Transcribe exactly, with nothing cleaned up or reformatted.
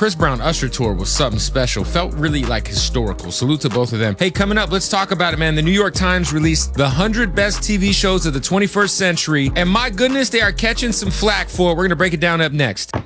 Chris Brown Usher tour was something special. Felt really like historical. Salute to both of them. Hey, coming up, let's talk about it, man. The New York Times released the one hundred best T V shows of the twenty-first century. And my goodness, they are catching some flack for it. We're going to break it down up next.